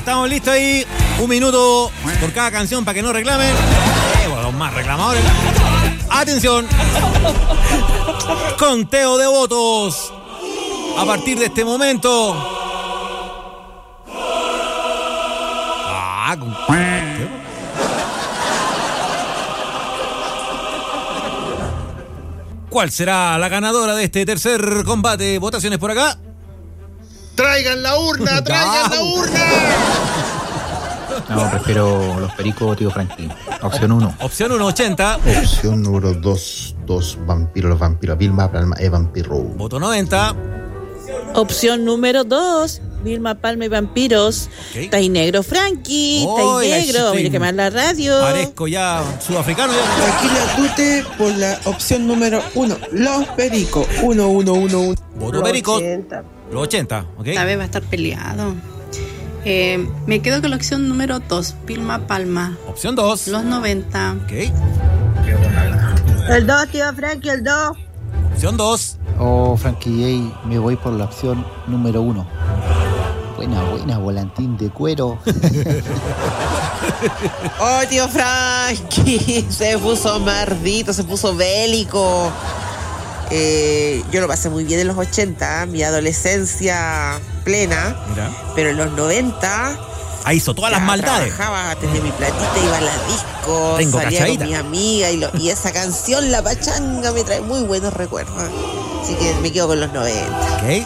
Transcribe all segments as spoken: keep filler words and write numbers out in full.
estamos listos ahí. Un minuto por cada canción para que no reclamen. Eh, bueno, los más reclamadores. Atención. Conteo de votos. A partir de este momento. Ah, con... ¿Cuál será la ganadora de este tercer combate? Votaciones por acá. ¡Traigan la urna! ¡Traigan la urna! No, prefiero los pericos, tío Frankie. Opción uno. Opción uno, ochenta. Opción número dos, dos vampiros, los vampiros. Vilma Palma es vampiro. Voto noventa. Opción número dos, Vilma Palma y vampiros. Okay. Está ahí negro Frankie, está Oh, ahí negro. Mire que más la radio. Parezco ya sudafricano. Ya. Tranquila, Tute, por la opción número uno, los pericos. Uno, uno, uno, uno. Voto perico. Los ochenta, ¿ok? Esta vez va a estar peleado. Eh, me quedo con la opción número dos, Vilma Palma. Opción dos. Los noventa. Ok. El dos, tío Frankie, el dos. Opción dos. Oh, Frankie J, me voy por la opción número uno. Buena, buena, volantín de cuero. Oh, tío Frankie, se puso mardito, se puso bélico. Eh, yo lo pasé muy bien en los ochenta, mi adolescencia plena. Mira. Pero en los noventa... Ahí hizo todas las maldades. Trabajaba, tenía mi platita, iba a la disco, Tengo salía cachadita. con mis amigas y, lo, y esa canción, La Pachanga, me trae muy buenos recuerdos. Así que me quedo con los noventa. Ok.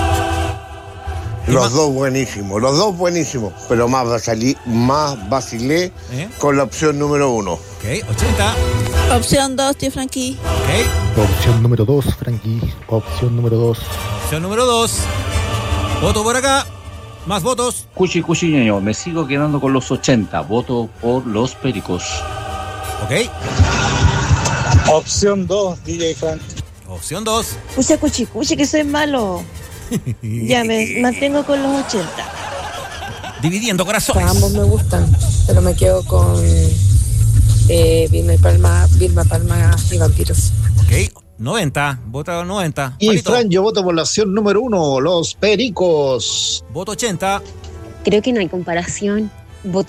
Los dos buenísimos, los dos buenísimos. Pero más, vacilé, más vacilé ¿Eh? con la opción número uno. Ok, ochenta. Opción dos, tío Frankie. Ok. Opción número dos, Frankie. Opción número dos. Opción número dos. Voto por acá. Más votos. Cuchi Cuchiñeño, me sigo quedando con los ochenta. Voto por los pericos. Ok. Opción dos, D J Frank. Opción dos. Cucha, cuchi, cuchi, que soy malo. Ya me mantengo con los ochenta. Dividiendo corazones. Ambos me gustan, pero me quedo con eh, Vilma Palma, Vilma Palma y vampiros. Ok. noventa. Vota noventa. Y Juanito. Fran, yo voto por la opción número uno, los pericos. Voto ochenta. Creo que no hay comparación. Voto